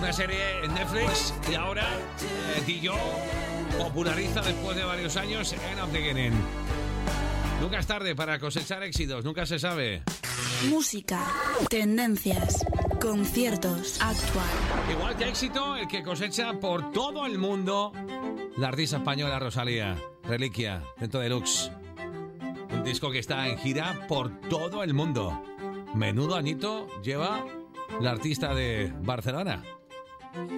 una serie en Netflix y ahora Dio populariza después de varios años en Up Beginning. Nunca es tarde para cosechar éxitos, nunca se sabe. Música, tendencias, conciertos, actual. Igual que éxito el que cosecha por todo el mundo la artista española Rosalía, Reliquia, dentro de Lux. Un disco que está en gira por todo el mundo. Menudo añito lleva la artista de Barcelona.